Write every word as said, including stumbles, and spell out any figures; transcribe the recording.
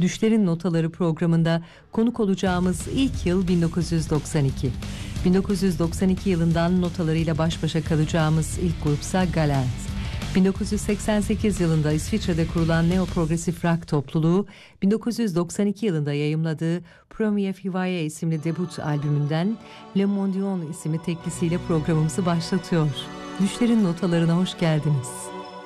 Düşlerin Notaları programında konuk olacağımız ilk yıl bin dokuz yüz doksan iki. bin dokuz yüz doksan iki yılından notalarıyla baş başa kalacağımız ilk grupsa Galant. bin dokuz yüz seksen sekiz yılında İsviçre'de kurulan neoprogresif rock topluluğu, bin dokuz yüz doksan iki yılında yayımladığı Premier Fivaye isimli debut albümünden Le Mondion isimli teklisiyle programımızı başlatıyor. Düşlerin Notalarına hoş geldiniz.